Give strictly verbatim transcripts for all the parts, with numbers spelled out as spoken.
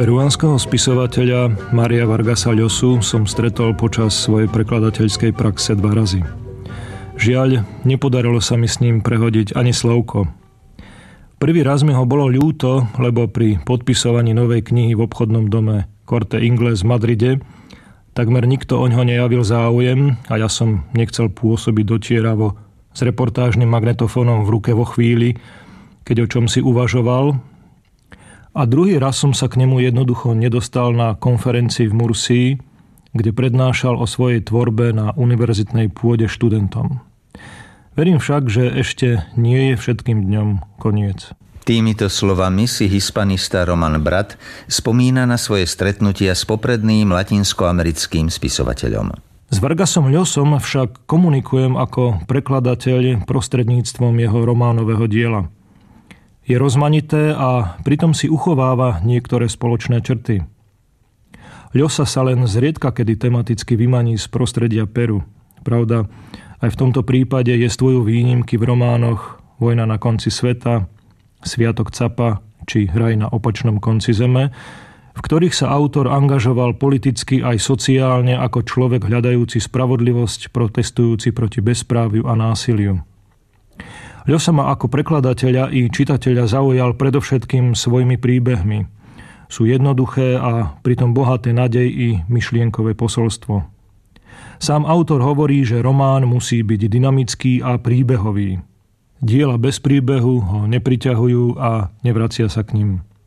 Peruánskeho spisovateľa Maria Vargasa Llosu som stretol počas svojej prekladateľskej praxe dva razy. Žiaľ, nepodarilo sa mi s ním prehodiť ani slovko. Prvý raz mi ho bolo ľúto, lebo pri podpisovaní novej knihy v obchodnom dome Corte Inglés v Madride takmer nikto oňho nejavil záujem a ja som nechcel pôsobiť dotieravo s reportážnym magnetofónom v ruke vo chvíli, keď o čom si uvažoval. A druhý raz som sa k nemu jednoducho nedostal na konferencii v Mursii, kde prednášal o svojej tvorbe na univerzitnej pôde študentom. Verím však, že ešte nie je všetkým dňom koniec. Týmito slovami si hispanista Roman Brat spomína na svoje stretnutia s popredným latinskoamerickým spisovateľom. S Vargasom Llosom však komunikujem ako prekladateľ prostredníctvom jeho románového diela. Je rozmanité a pritom si uchováva niektoré spoločné črty. Llosa sa len zriedka kedy tematicky vymaní z prostredia Peru. Pravda, aj v tomto prípade jestvujú výnimky v románoch Vojna na konci sveta, Sviatok Capa či Hraj na opačnom konci zeme, v ktorých sa autor angažoval politicky aj sociálne ako človek hľadajúci spravodlivosť, protestujúci proti bezpráviu a násiliu. Llosa ma ako prekladateľa i čitateľa zaujal predovšetkým svojimi príbehmi. Sú jednoduché a pritom bohaté nádej i myšlienkové posolstvo. Sám autor hovorí, že román musí byť dynamický a príbehový. Diela bez príbehu ho nepriťahujú a nevracia sa k ním.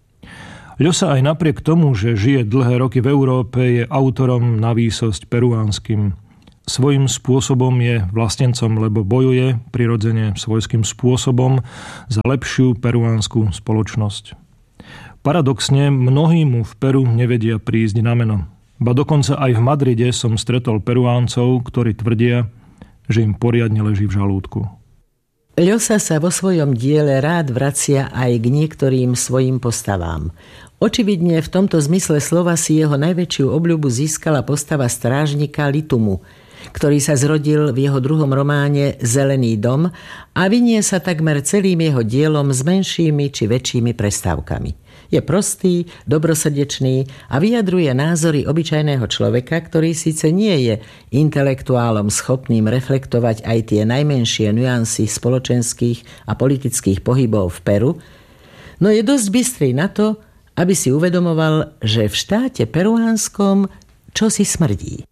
Llosa aj napriek tomu, že žije dlhé roky v Európe, je autorom na výsosť peruánskym. Svojím spôsobom je vlastencom, lebo bojuje prirodzene svojským spôsobom za lepšiu peruánsku spoločnosť. Paradoxne, mnohí mu v Peru nevedia prísť na meno. Ba dokonca aj v Madride som stretol Peruáncov, ktorí tvrdia, že im poriadne leží v žalúdku. Llosa sa vo svojom diele rád vracia aj k niektorým svojim postavám. Očividne v tomto zmysle slova si jeho najväčšiu obľubu získala postava strážnika Litumu, ktorý sa zrodil v jeho druhom románe Zelený dom a vinie sa takmer celým jeho dielom s menšími či väčšími prestávkami. Je prostý, dobrosrdečný a vyjadruje názory obyčajného človeka, ktorý síce nie je intelektuálom schopným reflektovať aj tie najmenšie nuancy spoločenských a politických pohybov v Peru, no je dosť bystrý na to, aby si uvedomoval, že v štáte peruánskom čosi smrdí.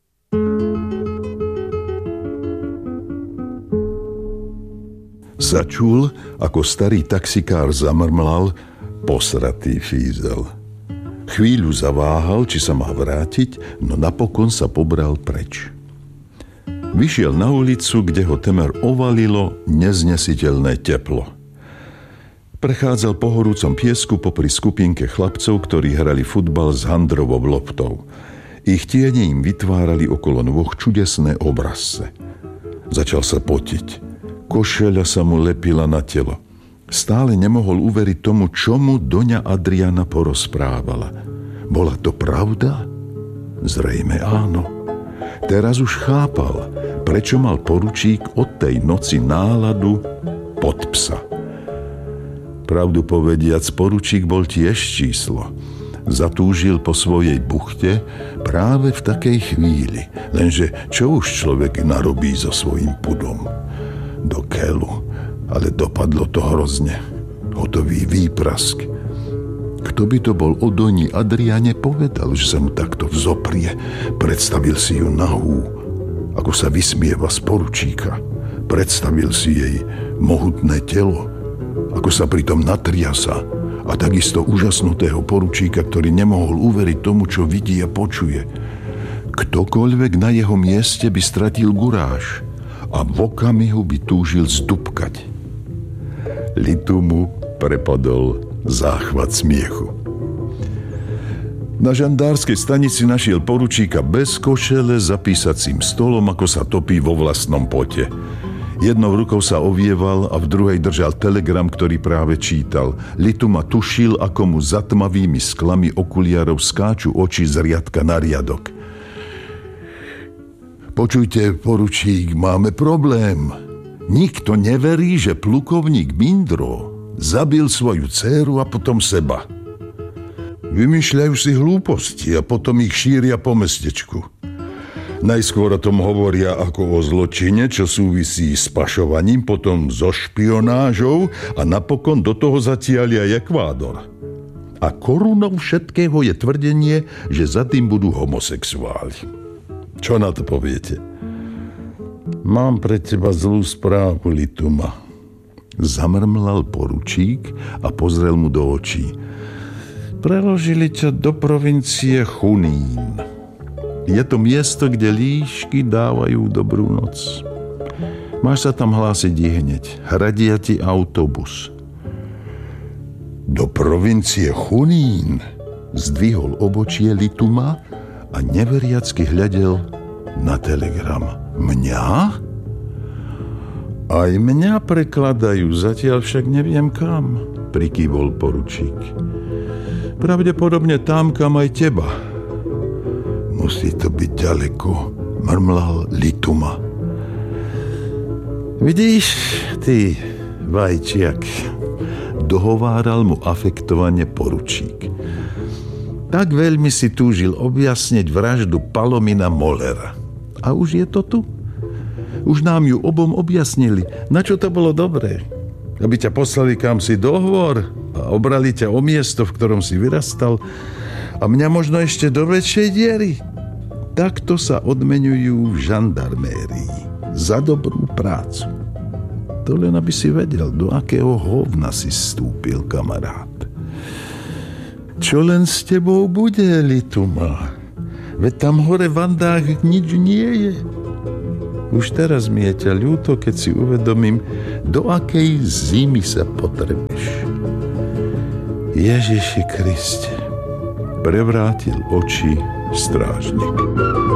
Začul, ako starý taxikár zamrmlal, posratý fízel. Chvíľu zaváhal, či sa má vrátiť, no napokon sa pobral preč. Vyšiel na ulicu, kde ho temer ovalilo neznesiteľné teplo. Prechádzal po horúcom piesku popri skupinke chlapcov, ktorí hrali futbal s handrovou loptou. Ich tiene im vytvárali okolo nôh čudesné obrazce. Začal sa potiť. Košeľa sa mu lepila na telo. Stále nemohol uveriť tomu, čo mu doňa Adriana porozprávala. Bola to pravda? Zrejme áno. Teraz už chápal, prečo mal poručík od tej noci náladu pod psa. Pravdu povediac, poručík bol tiež číslo. Zatúžil po svojej buchte práve v takej chvíli. Lenže čo už človek narobí so svojím pudom? Do keľu, ale dopadlo to hrozne. Hotový výprask. Kto by to bol o doni Adriane povedal, že sa mu takto vzoprie? Predstavil si ju nahú, ako sa vysmieva z poručíka. Predstavil si jej mohutné telo, ako sa pritom natriasa, a takisto úžasnutého poručíka, ktorý nemohol uveriť tomu, čo vidí a počuje. Ktokoľvek na jeho mieste by stratil guráž a v okamihu by túžil zdúbkať. Litu mu prepadol záchvat smiechu. Na žandárskej stanici našiel poručíka bez košele za písacím stolom, ako sa topí vo vlastnom pote. Jednou rukou sa ovieval a v druhej držal telegram, ktorý práve čítal. Litu ma tušil, ako mu za tmavými sklami okuliarov skáču oči z riadka na riadok. Počujte, poručík, máme problém. Nikto neverí, že plukovník Mindro zabil svoju dcéru a potom seba. Vymýšľajú si hlúposti a potom ich šíria po mestečku. Najskôr o tom hovoria ako o zločine, čo súvisí s pašovaním, potom so špionážou a napokon do toho zatiaľ aj Ekvádor. A korunou všetkého je tvrdenie, že za tým budú homosexuáli. Čo na to poviete? Mám pre teba zlú správu, Lituma. Zamrmlal poručík a pozrel mu do očí. Preložili ťa do provincie Chunín. Je to miesto, kde líšky dávajú dobrú noc. Máš sa tam hlásiť hneď. Hradia ti autobus. Do provincie Chunín? Zdvihol obočie Lituma a neveriacky hľadel na telegram. Mňa? Aj mňa prekladajú, zatiaľ však neviem kam, prikývol poručík. Pravdepodobne tam, kam aj teba. Musí to byť ďaleko, mrmlal Lituma. Vidíš, ty vajčiak, dohováral mu afektovane poručík. Tak veľmi si túžil objasniť vraždu Palomina Mollera. A už je to tu? Už nám ju obom objasnili. Na čo to bolo dobré? Aby ťa poslali kam si dohovor a obrali ťa o miesto, v ktorom si vyrastal a mňa možno ešte do väčšej diery. Takto sa odmeňujú v žandarmérii za dobrú prácu. To len aby si vedel, do akého hovna si vstúpil, kamarát. Čo len s tebou bude, Lituma? Veď tam hore v Andách nič nie je. Už teraz mi je ťa ľúto, keď si uvedomím, do akej zimy sa potrebuješ. Ježiši Kriste, prevrátil oči strážnik.